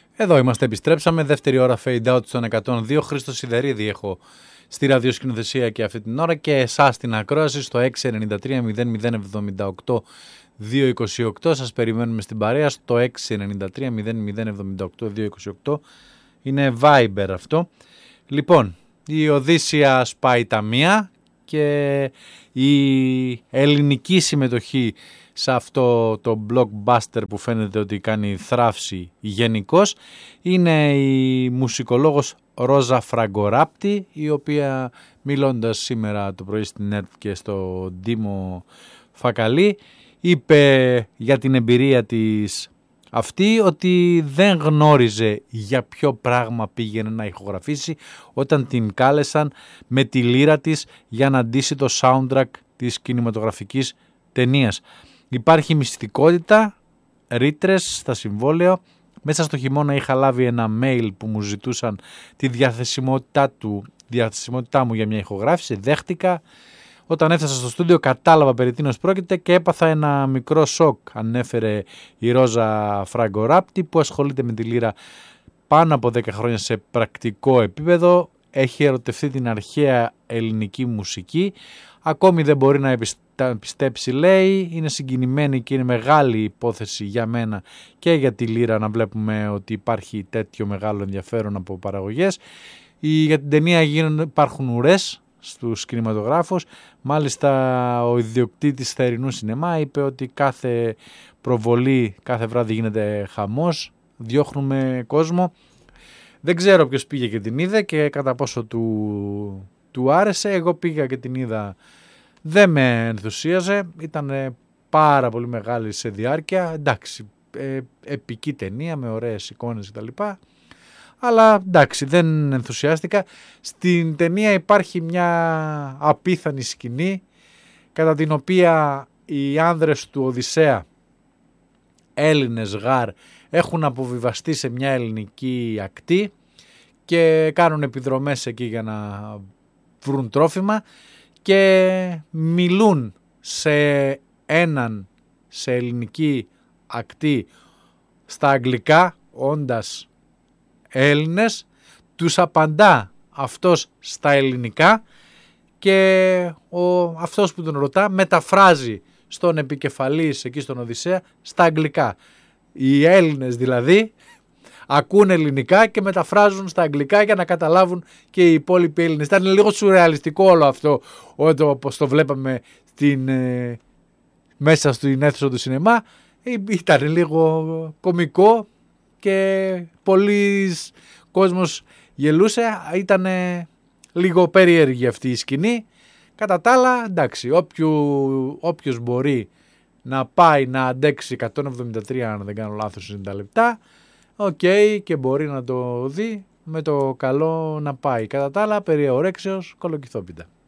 Εδώ είμαστε, επιστρέψαμε. Δεύτερη ώρα fade out στον 102. Χρήστος Σιδερίδη έχω στη ραδιοσκηνοθεσία και αυτή την ώρα και εσάς την ακρόαση στο 693-0078-228. Σας περιμένουμε στην παρέα στο 693-0078-228. Είναι Viber αυτό. Λοιπόν, η Οδύσσια σπάει τα μία και η ελληνική συμμετοχή σε αυτό το blockbuster που φαίνεται ότι κάνει θράψη γενικώς είναι η μουσικολόγος Ρόζα Φραγκοράπτη, η οποία μιλώντας σήμερα το πρωί στην ΕΡΤ και στο Ντίμο Φακαλή είπε για την εμπειρία της αυτή ότι δεν γνώριζε για ποιο πράγμα πήγαινε να ηχογραφήσει όταν την κάλεσαν με τη λύρα της για να ντύσει το soundtrack της κινηματογραφικής ταινίας. Υπάρχει μυστικότητα, ρήτρες στα συμβόλαια. Μέσα στο χειμώνα είχα λάβει ένα mail που μου ζητούσαν τη διαθεσιμότητά μου για μια ηχογράφηση. Δέχτηκα. Όταν έφτασα στο στούντιο κατάλαβα περί τίνος πρόκειται και έπαθα ένα μικρό σοκ, ανέφερε η Ρόζα Φραγκοράπτη, που ασχολείται με τη λύρα πάνω από 10 χρόνια σε πρακτικό επίπεδο. Έχει ερωτευτεί την αρχαία ελληνική μουσική. Ακόμη δεν μπορεί να πιστέψει, λέει. Είναι συγκινημένη και είναι μεγάλη υπόθεση για μένα και για τη λύρα να βλέπουμε ότι υπάρχει τέτοιο μεγάλο ενδιαφέρον από παραγωγές. Για την ταινία υπάρχουν ουρές στους κινηματογράφους. Μάλιστα ο ιδιοκτήτης Θερινού Σινεμά είπε ότι κάθε προβολή, κάθε βράδυ γίνεται χαμός, διώχνουμε κόσμο. Δεν ξέρω ποιος πήγε και την είδε και κατά πόσο του άρεσε. Εγώ πήγα και την είδα, δεν με ενθουσίαζε, ήταν πάρα πολύ μεγάλη σε διάρκεια, εντάξει, επική ταινία με ωραίες εικόνες κτλ. Αλλά εντάξει, δεν ενθουσιάστηκα. Στην ταινία υπάρχει μια απίθανη σκηνή κατά την οποία οι άνδρες του Οδυσσέα, Έλληνες γάρ, έχουν αποβιβαστεί σε μια ελληνική ακτή και κάνουν επιδρομές εκεί για να βρουν τρόφιμα και μιλούν σε έναν σε ελληνική ακτή στα αγγλικά, όντας Έλληνες, τους απαντά αυτός στα ελληνικά και αυτός που τον ρωτά μεταφράζει στον επικεφαλής εκεί στον Οδυσσέα στα αγγλικά. Οι Έλληνες δηλαδή ακούν ελληνικά και μεταφράζουν στα αγγλικά για να καταλάβουν και οι υπόλοιποι Έλληνες. Ήταν λίγο σουρεαλιστικό όλο αυτό όπως το βλέπαμε μέσα στην αίθουσα του σινεμά. Ήταν λίγο κωμικό και πολλοί κόσμος γελούσε. Ήταν λίγο περίεργη αυτή η σκηνή. Κατά τα άλλα, εντάξει, όποιος μπορεί να πάει να αντέξει 173, αν δεν κάνω λάθος, 90 λεπτά, και μπορεί να το δει, με το καλό να πάει. Κατά τα άλλα, περί ορέξεως, κολοκυθόπιτα.